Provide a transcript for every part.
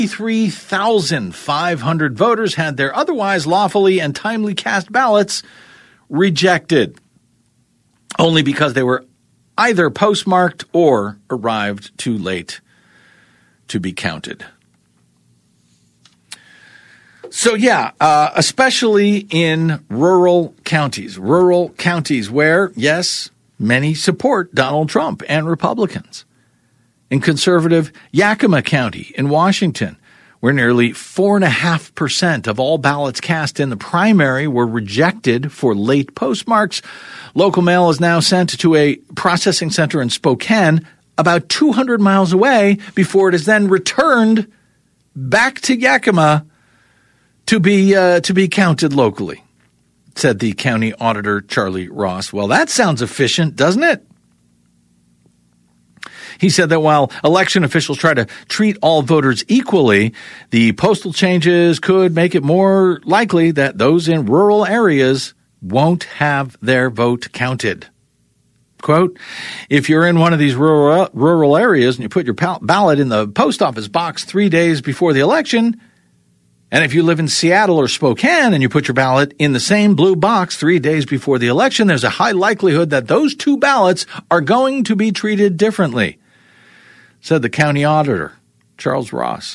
3,500 voters had their otherwise lawfully and timely cast ballots rejected, only because they were either postmarked or arrived too late to be counted. So especially in rural counties where, yes, many support Donald Trump and Republicans. In conservative Yakima County in Washington, where nearly 4.5% of all ballots cast in the primary were rejected for late postmarks, local mail is now sent to a processing center in Spokane, about 200 miles away, before it is then returned back to Yakima to be counted locally, said the county auditor, Charlie Ross. Well, that sounds efficient, doesn't it? He said that while election officials try to treat all voters equally, the postal changes could make it more likely that those in rural areas won't have their vote counted. Quote, if you're in one of these rural areas and you put your ballot in the post office box 3 days before the election, and if you live in Seattle or Spokane and you put your ballot in the same blue box 3 days before the election, there's a high likelihood that those two ballots are going to be treated differently, said the county auditor, Charles Ross.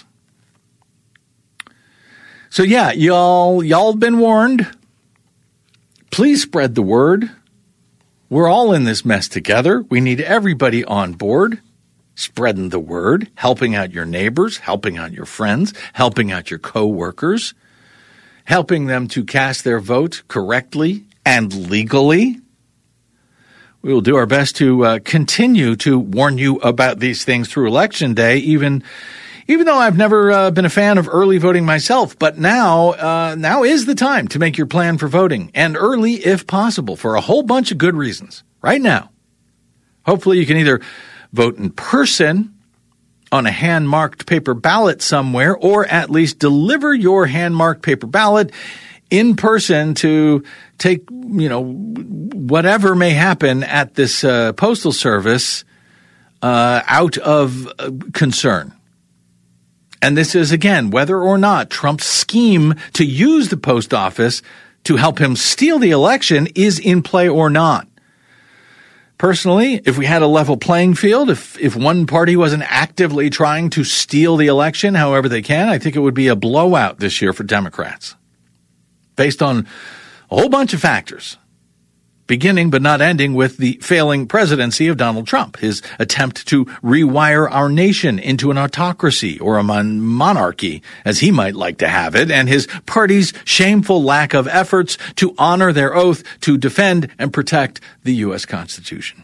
So y'all been warned. Please spread the word. We're all in this mess together. We need everybody on board, spreading the word, helping out your neighbors, helping out your friends, helping out your co-workers, helping them to cast their vote correctly and legally. We will do our best to continue to warn you about these things through Election Day, even though I've never been a fan of early voting myself. But now is the time to make your plan for voting, and early if possible, for a whole bunch of good reasons. Right now, hopefully you can either vote in person on a hand-marked paper ballot somewhere, or at least deliver your hand-marked paper ballot in person to take, whatever may happen at this postal service out of concern. And this is, again, whether or not Trump's scheme to use the post office to help him steal the election is in play or not. Personally, if we had a level playing field, if one party wasn't actively trying to steal the election however they can, I think it would be a blowout this year for Democrats, based on a whole bunch of factors, beginning but not ending with the failing presidency of Donald Trump, his attempt to rewire our nation into an autocracy or a monarchy, as he might like to have it, and his party's shameful lack of efforts to honor their oath to defend and protect the U.S. Constitution.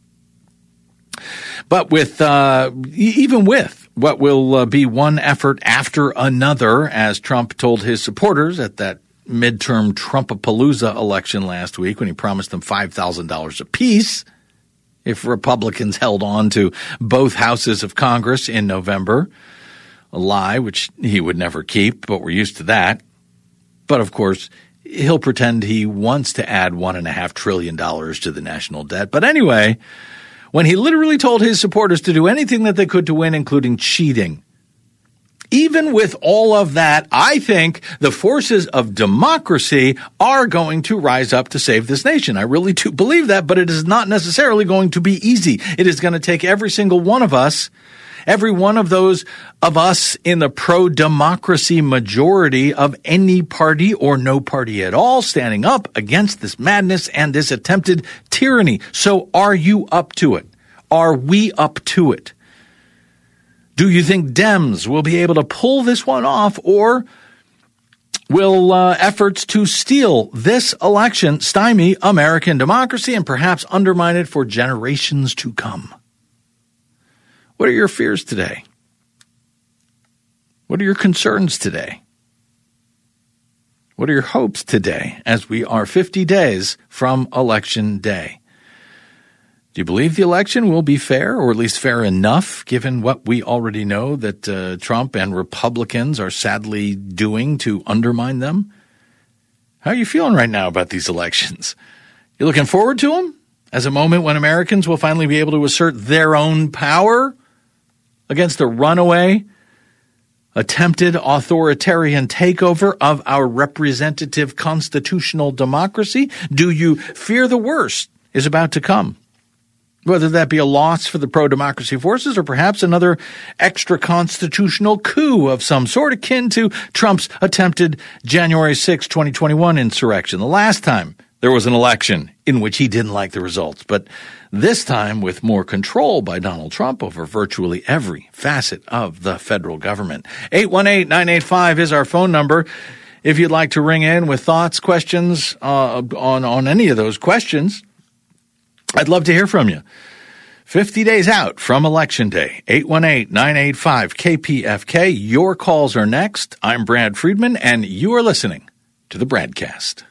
But even with what will be one effort after another, as Trump told his supporters at that midterm Trumpapalooza election last week when he promised them $5,000 apiece if Republicans held on to both houses of Congress in November. A lie which he would never keep, but we're used to that. But of course, he'll pretend he wants to add $1.5 trillion to the national debt. But anyway, when he literally told his supporters to do anything that they could to win, including cheating, even with all of that, I think the forces of democracy are going to rise up to save this nation. I really do believe that, but it is not necessarily going to be easy. It is going to take every single one of us, every one of those of us in the pro-democracy majority of any party or no party at all, standing up against this madness and this attempted tyranny. So are you up to it? Are we up to it? Do you think Dems will be able to pull this one off, or will efforts to steal this election stymie American democracy and perhaps undermine it for generations to come? What are your fears today? What are your concerns today? What are your hopes today as we are 50 days from Election Day? Do you believe the election will be fair, or at least fair enough, given what we already know that Trump and Republicans are sadly doing to undermine them? How are you feeling right now about these elections? You looking forward to them as a moment when Americans will finally be able to assert their own power against a runaway attempted authoritarian takeover of our representative constitutional democracy? Do you fear the worst is about to come? Whether that be a loss for the pro-democracy forces or perhaps another extra-constitutional coup of some sort akin to Trump's attempted January 6, 2021 insurrection. The last time there was an election in which he didn't like the results, but this time with more control by Donald Trump over virtually every facet of the federal government. 818-985 is our phone number. If you'd like to ring in with thoughts, questions on any of those questions, I'd love to hear from you. 50 days out from Election Day, 818-985-KPFK. Your calls are next. I'm Brad Friedman, and you are listening to the Bradcast.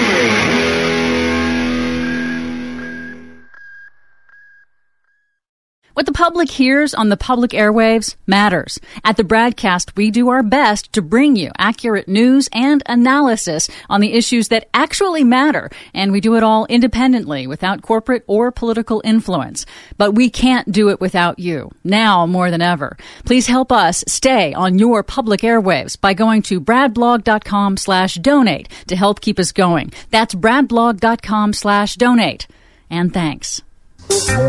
What the public hears on the public airwaves matters. At the Bradcast, we do our best to bring you accurate news and analysis on the issues that actually matter, and we do it all independently without corporate or political influence. But we can't do it without you, now more than ever. Please help us stay on your public airwaves by going to bradblog.com/donate to help keep us going. That's bradblog.com/donate. And thanks.